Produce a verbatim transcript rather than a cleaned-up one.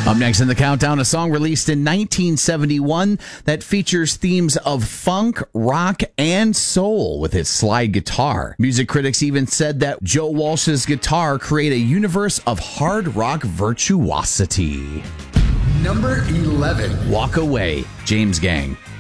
Up next in the countdown, a song released in nineteen seventy-one that features themes of funk, rock, and soul with its slide guitar. Music critics even said that Joe Walsh's guitar created a universe of hard rock virtuosity. Number eleven. Walk Away, James Gang.